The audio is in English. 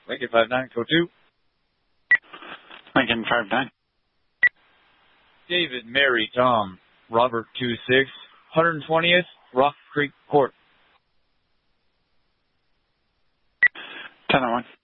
Lincoln 59, code 2. Lincoln 59. David, Mary, Tom, Robert 26, 120th, Rock Creek Court. 10-1.